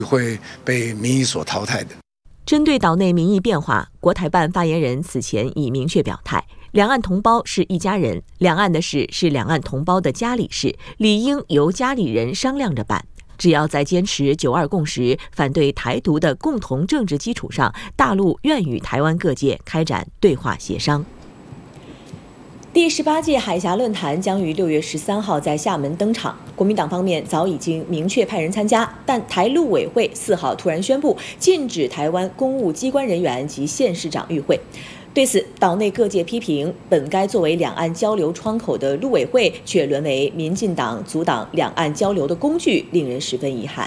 会被民意所淘汰的。 针对岛内民意变化，国台办发言人此前已明确表态，两岸同胞是一家人，两岸的事是两岸同胞的家里事，理应由家里人商量着办。只要在坚持9·2共识、反对台独的共同政治基础上，大陆愿与台湾各界开展对话协商。第18届海峡论坛将于6月13号在厦门登场。国民党方面早已经明确派人参加，但台陆委会4号突然宣布禁止台湾公务机关人员及县市长与会。对此，岛内各界批评，本该作为两岸交流窗口的陆委会，却沦为民进党阻挡两岸交流的工具，令人十分遗憾。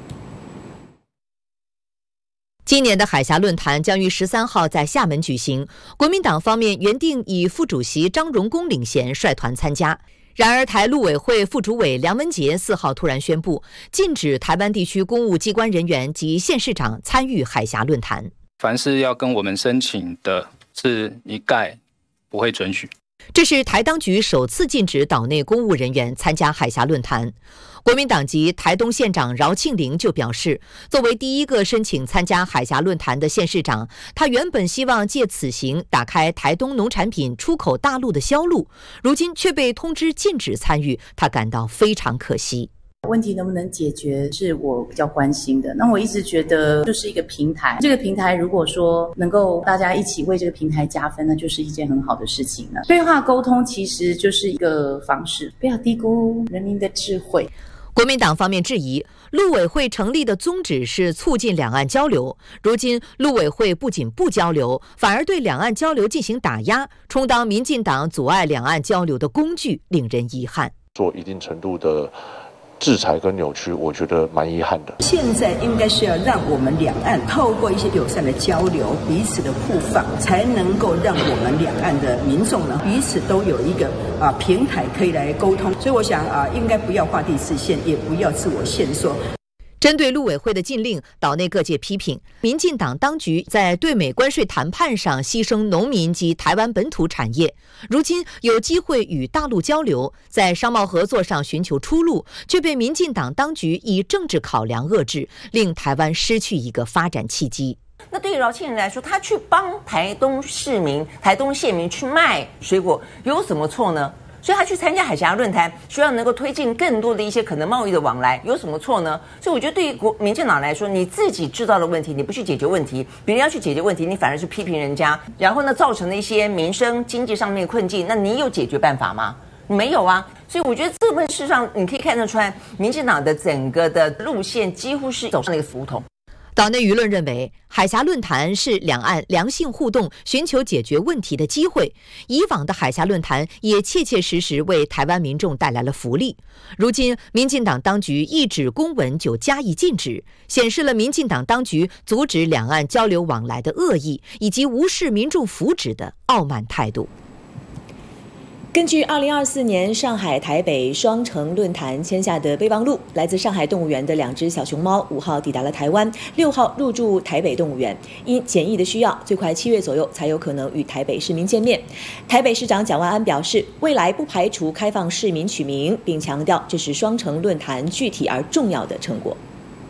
今年的海峡论坛将于13号在厦门举行，国民党方面原定以副主席张荣恭领衔率团参加。然而，台陆委会副主委梁文杰4号突然宣布，禁止台湾地区公务机关人员及县市长参与海峡论坛。 凡是要跟我们申请的，是一概不会准许。 这是台当局首次禁止岛内公务人员参加海峡论坛。国民党籍台东县长饶庆铃就表示，作为第一个申请参加海峡论坛的县市长，他原本希望借此行打开台东农产品出口大陆的销路，如今却被通知禁止参与，他感到非常可惜。 问题能不能解决是我比较关心的。那我一直觉得就是一个平台，这个平台如果说能够大家一起为这个平台加分，那就是一件很好的事情了。对话沟通其实就是一个方式，不要低估人民的智慧。 国民党方面质疑，陆委会成立的宗旨是促进两岸交流，如今陆委会不仅不交流，反而对两岸交流进行打压，充当民进党阻碍两岸交流的工具，令人遗憾。 做一定程度的制裁跟扭曲，我觉得蛮遗憾的。 现在应该是要让我们两岸透过一些友善的交流，彼此的互放，才能够让我们两岸的民众呢彼此都有一个平台可以来沟通。所以我想应该不要画地自限，也不要自我限缩。 针对陆委会的禁令，岛内各界批评，民进党当局在对美关税谈判上牺牲农民及台湾本土产业，如今有机会与大陆交流，在商贸合作上寻求出路，却被民进党当局以政治考量遏制，令台湾失去一个发展契机。 那对于饶庆铃来说，他去帮台东市民、台东县民去卖水果，有什么错呢？所以他去参加海峡论坛，希望能够推进更多的一些可能贸易的往来，有什么错呢？所以我觉得对于民进党来说，你自己制造的问题，你不去解决问题，别人要去解决问题，你反而是批评人家，然后呢，造成了一些民生经济上面的困境，那你有解决办法吗？没有啊。所以我觉得这份事实上，你可以看得出来，民进党的整个的路线几乎是走上了一个死胡同。 岛内舆论认为，海峡论坛是两岸良性互动、寻求解决问题的机会。以往的海峡论坛也切切实实为台湾民众带来了福利。如今，民进党当局一纸公文就加以禁止，显示了民进党当局阻止两岸交流往来的恶意，以及无视民众福祉的傲慢态度。 根据2024年上海台北双城论坛签下的备忘录，来自上海动物园的2只小熊猫5号抵达了台湾，6号入住台北动物园。因检疫的需要，最快7月左右才有可能与台北市民见面。台北市长蒋万安表示，未来不排除开放市民取名，并强调这是双城论坛具体而重要的成果。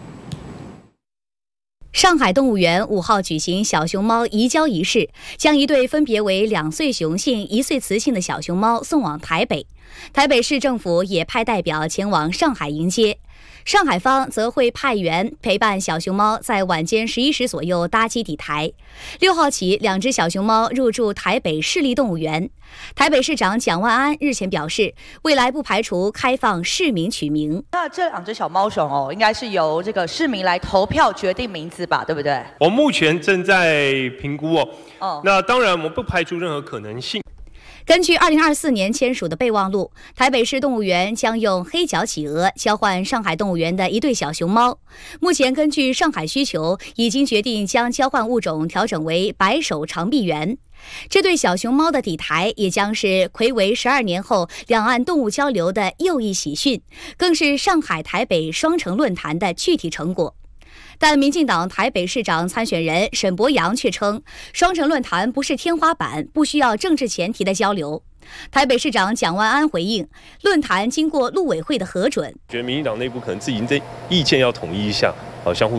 上海动物园5号举行小熊猫移交仪式，将一对分别为2岁雄性、1岁雌性的小熊猫送往台北。台北市政府也派代表前往上海迎接。上海方则会派员陪伴小熊猫在晚间11时左右搭机抵台。6号起，2只小熊猫入住台北市立动物园。台北市长蒋万安日前表示，未来不排除开放市民取名。 那这2只小猫熊应该是由这个市民来投票决定名字吧，对不对？ 我目前正在评估那当然我们不排除任何可能性。 根据2024年签署的备忘录，台北市动物园将用黑脚企鹅交换上海动物园的一对小熊猫。目前根据上海需求，已经决定将交换物种调整为白手长臂猿。这对小熊猫的抵台也将是睽违12年后两岸动物交流的又一喜讯，更是上海台北双城论坛的具体成果。但民进党台北市长参选人沈伯洋却称，双城论坛不是天花板，不需要政治前提的交流。台北市长蒋万安回应，论坛经过陆委会的核准， 觉得民进党内部可能自己的意见要统一一下，相互